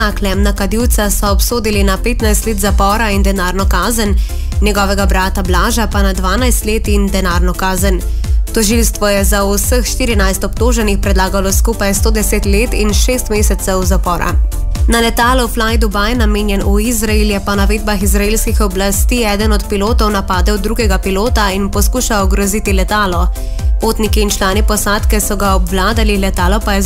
Klemna Kadivca so obsodili na 15 let zapora in denarno kazen, njegovega brata Blaža pa na 12 let in denarno kazen. Tožilstvo je za vseh 14 obtoženih predlagalo skupaj 110 let in 6 mesecev zapora. Na letalu Fly Dubai, namenjen v Izrael, je po navedbah izraelskih oblasti eden od pilotov napadel drugega pilota in poskušal ogroziti letalo. Potniki in člani posadke so ga obvladali, letalo pa je